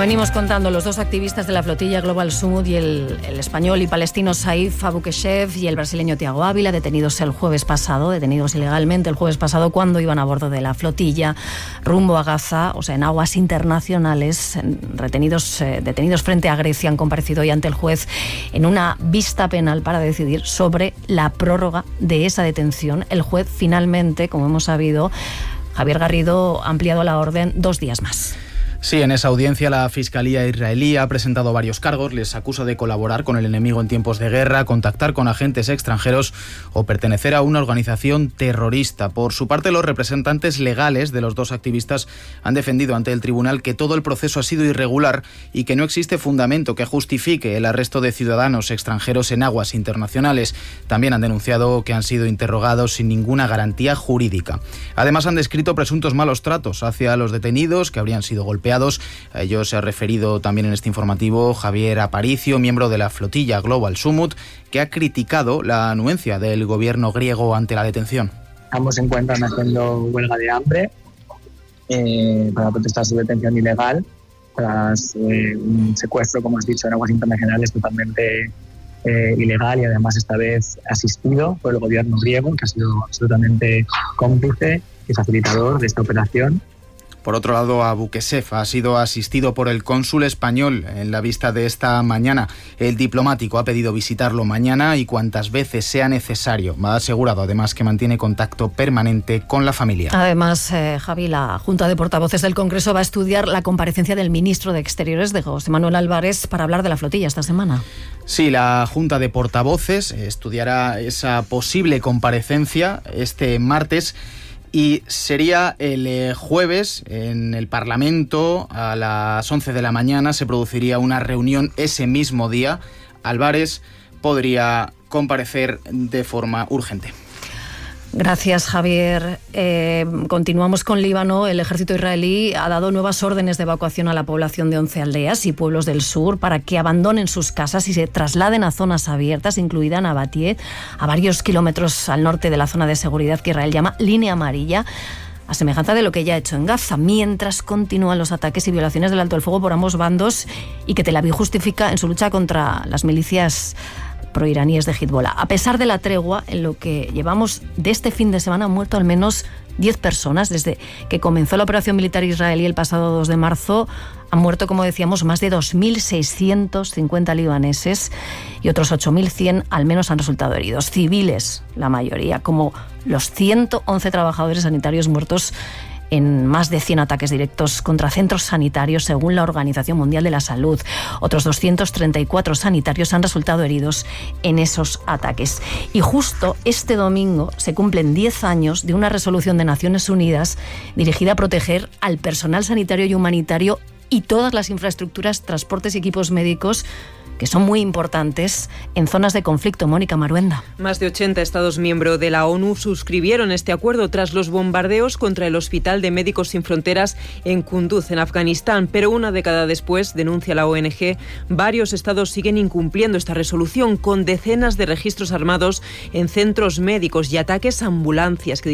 venimos contando, los dos activistas de la flotilla Global Summit y el español y palestino Saif Abu Keshef y el brasileño Thiago Ávila, detenidos ilegalmente el jueves pasado cuando iban a bordo de la flotilla rumbo a Gaza, o sea, en aguas internacionales, detenidos frente a Grecia, han comparecido hoy ante el juez en una vista penal para decidir sobre la prórroga de esa detención. El juez finalmente, como hemos sabido, Javier Garrido, ha ampliado la orden 2 días más. Sí, en esa audiencia la Fiscalía israelí ha presentado varios cargos. Les acusa de colaborar con el enemigo en tiempos de guerra, contactar con agentes extranjeros o pertenecer a una organización terrorista. Por su parte, los representantes legales de los dos activistas han defendido ante el tribunal que todo el proceso ha sido irregular y que no existe fundamento que justifique el arresto de ciudadanos extranjeros en aguas internacionales. También han denunciado que han sido interrogados sin ninguna garantía jurídica. Además, han descrito presuntos malos tratos hacia los detenidos, que habrían sido golpeados. A ellos se ha referido también en este informativo Javier Aparicio, miembro de la flotilla Global Summit, que ha criticado la anuencia del gobierno griego ante la detención. Ambos se encuentran haciendo huelga de hambre para protestar su detención ilegal tras un secuestro, como has dicho, en aguas internacionales totalmente ilegal y además esta vez asistido por el gobierno griego, que ha sido absolutamente cómplice y facilitador de esta operación. Por otro lado, Abu Keshef ha sido asistido por el cónsul español en la vista de esta mañana. El diplomático ha pedido visitarlo mañana y cuantas veces sea necesario. Ha asegurado además que mantiene contacto permanente con la familia. Además, Javi, la Junta de Portavoces del Congreso va a estudiar la comparecencia del ministro de Exteriores, de José Manuel Álvarez, para hablar de la flotilla esta semana. Sí, la Junta de Portavoces estudiará esa posible comparecencia este martes. Y sería el jueves en el Parlamento a las 11 de la mañana. Se produciría una reunión ese mismo día. Álvarez podría comparecer de forma urgente. Gracias, Javier. Continuamos con Líbano. El ejército israelí ha dado nuevas órdenes de evacuación a la población de 11 aldeas y pueblos del sur para que abandonen sus casas y se trasladen a zonas abiertas, incluida Nabatieh, a varios kilómetros al norte de la zona de seguridad que Israel llama Línea Amarilla, a semejanza de lo que ya ha hecho en Gaza, mientras continúan los ataques y violaciones del alto el fuego por ambos bandos y que Tel Aviv justifica en su lucha contra las milicias proiraníes de Hezbollah. A pesar de la tregua, en lo que llevamos de este fin de semana han muerto al menos 10 personas. Desde que comenzó la operación militar israelí el pasado 2 de marzo, han muerto, como decíamos, más de 2.650 libaneses y otros 8.100 al menos han resultado heridos. Civiles, la mayoría, como los 111 trabajadores sanitarios muertos en más de 100 ataques directos contra centros sanitarios, según la Organización Mundial de la Salud. Otros 234 sanitarios han resultado heridos en esos ataques. Y justo este domingo se cumplen 10 años de una resolución de Naciones Unidas dirigida a proteger al personal sanitario y humanitario y todas las infraestructuras, transportes y equipos médicos que son muy importantes en zonas de conflicto. Mónica Maruenda. Más de 80 Estados miembros de la ONU suscribieron este acuerdo tras los bombardeos contra el Hospital de Médicos Sin Fronteras en Kunduz, en Afganistán. Pero una década después, denuncia la ONG, varios estados siguen incumpliendo esta resolución con decenas de registros armados en centros médicos y ataques a ambulancias que